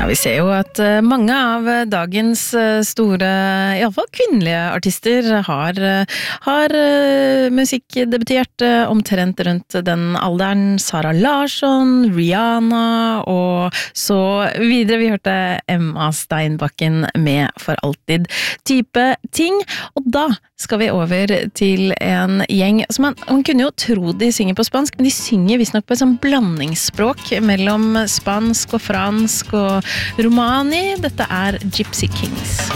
Ja, vi ser jo at mange av dagens store, i alle fall kvinnelige artister har musikkdebutert omtrent rundt den alderen. Sara Larsson, Rihanna og så videre. Vi hørte Emma Steinbakken med For alltid type ting. Og da skal vi over til en gjeng som man kunne jo tro de synger på spansk, men de synger visstnok på et sånn blandingsspråk mellom spansk og fransk og romani. Dette Gypsy Kings.